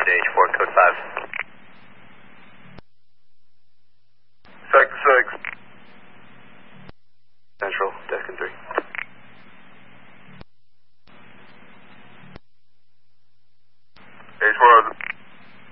H4, code 5. Sec 6. Central, Deskin 3. H4.